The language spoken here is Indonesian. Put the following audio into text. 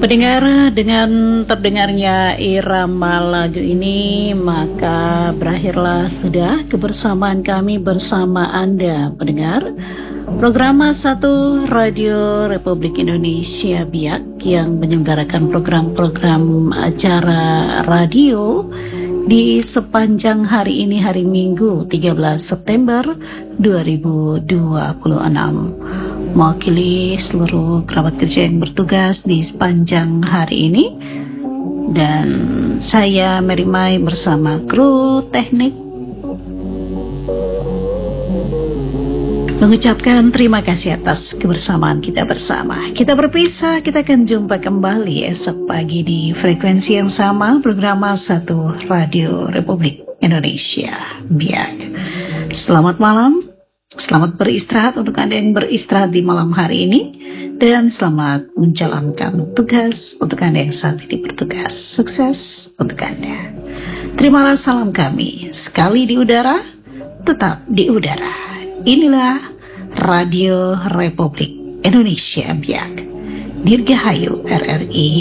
Pendengar, dengan terdengarnya irama lagu ini, maka berakhirlah sudah kebersamaan kami bersama Anda, pendengar. Program 1 Radio Republik Indonesia BIAK yang menyelenggarakan program-program acara radio di sepanjang hari ini, hari Minggu 13 September 2026. Mewakili seluruh kerabat kerja yang bertugas di sepanjang hari ini, dan saya Mary Mai bersama kru teknik mengucapkan terima kasih atas kebersamaan kita bersama. Kita berpisah, kita akan jumpa kembali esok pagi di frekuensi yang sama, program 1 Radio Republik Indonesia BIAK. Selamat malam. Selamat beristirahat untuk Anda yang beristirahat di malam hari ini, dan selamat menjalankan tugas untuk Anda yang saat ini bertugas. Sukses untuk Anda. Terimalah salam kami, sekali di udara, tetap di udara. Inilah Radio Republik Indonesia BIAK, Dirgahayu RRI